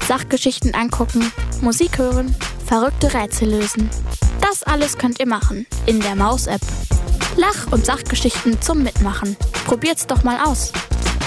Sachgeschichten angucken, Musik hören, verrückte Rätsel lösen. Das alles könnt ihr machen in der Maus-App. Lach- und Sachgeschichten zum Mitmachen. Probiert's doch mal aus.